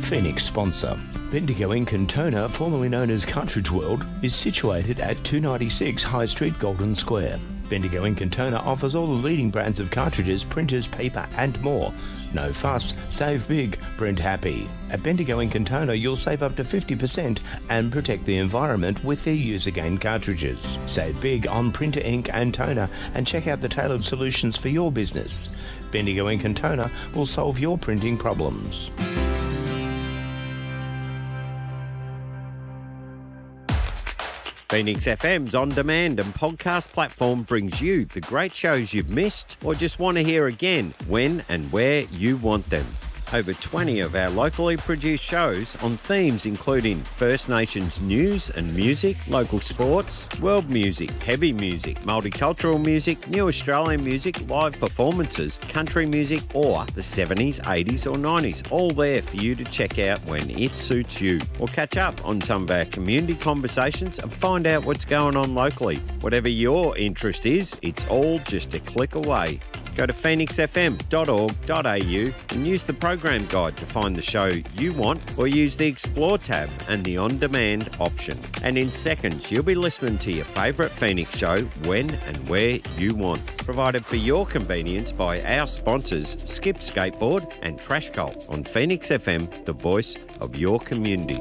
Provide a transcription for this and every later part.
Phoenix sponsor. Bendigo Ink and Toner, formerly known as Cartridge World, is situated at 296 High Street, Golden Square. Bendigo Ink and Toner offers all the leading brands of cartridges, printers, paper and more. No fuss, save big, print happy. At Bendigo Ink and Toner you'll save up to 50% and protect the environment with their use-again cartridges. Save big on printer ink and toner and check out the tailored solutions for your business. Bendigo Ink and Toner will solve your printing problems. Phoenix FM's on-demand and podcast platform brings you the great shows you've missed or just want to hear again when and where you want them. Over 20 of our locally produced shows on themes including First Nations news and music, local sports, world music, heavy music, multicultural music, new Australian music, live performances, country music or the 70s, 80s or 90s, all there for you to check out when it suits you. Or catch up on some of our community conversations and find out what's going on locally. Whatever your interest is, it's all just a click away. Go to phoenixfm.org.au and use the program guide to find the show you want or use the Explore tab and the On-Demand option. And in seconds, you'll be listening to your favourite Phoenix show when and where you want. Provided for your convenience by our sponsors, Skip Skateboard and Trash Cult on Phoenix FM, the voice of your community.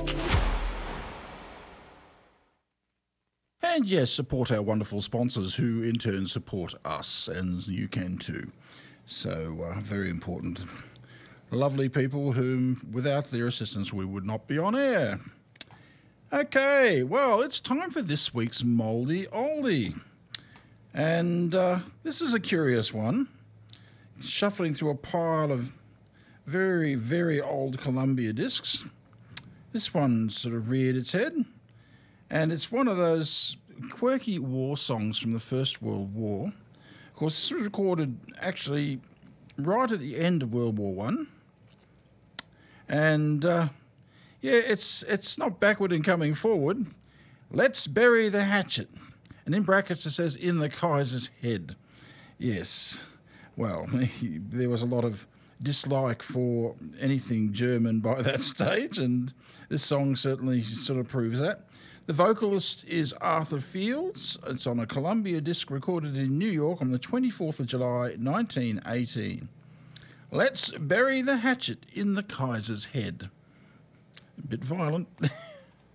And yes, support our wonderful sponsors who in turn support us, and you can too. So very important. Lovely people whom without their assistance we would not be on air. Okay, well, it's time for this week's Mouldy Oldie. And this is a curious one. Shuffling through a pile of very, very old Columbia discs. This one sort of reared its head. And it's one of those quirky war songs from the First World War. Of course, this was recorded actually right at the end of World War I. And, it's not backward in coming forward. Let's bury the hatchet. And in brackets it says, in the Kaiser's head. Yes, well, there was a lot of dislike for anything German by that stage, and this song certainly sort of proves that. The vocalist is Arthur Fields. It's on a Columbia disc recorded in New York on the 24th of July, 1918. Let's bury the hatchet in the Kaiser's head. A bit violent.